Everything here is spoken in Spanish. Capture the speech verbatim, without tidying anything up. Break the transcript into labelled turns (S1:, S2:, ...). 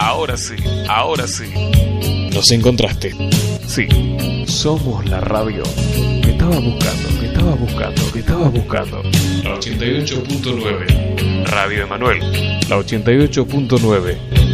S1: ahora sí, ahora sí.
S2: Nos encontraste.
S1: Sí, somos la radio que estabas buscando, que estabas buscando, que estabas buscando.
S2: La ochenta y ocho punto nueve.
S1: Radio Emanuel.
S2: La ochenta y ocho punto nueve.